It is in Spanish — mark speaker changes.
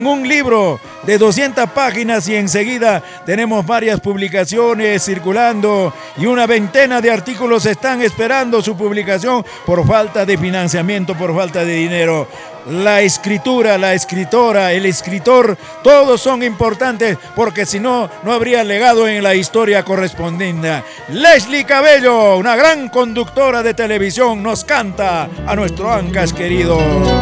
Speaker 1: Un libro de 200 páginas y enseguida tenemos varias publicaciones circulando y una veintena de artículos están esperando su publicación por falta de financiamiento, por falta de dinero. La escritura, la escritora, el escritor, todos son importantes porque si no, no habría legado en la historia correspondiente. Leslie Cabello, una gran conductora de televisión, nos canta a nuestro Ancash querido.